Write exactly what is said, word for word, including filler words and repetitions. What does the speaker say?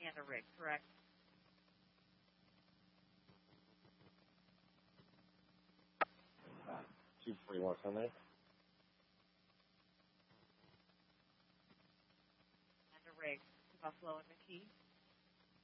and a rig, correct? two forty-one Sunday. And a rig to Buffalo and McKee.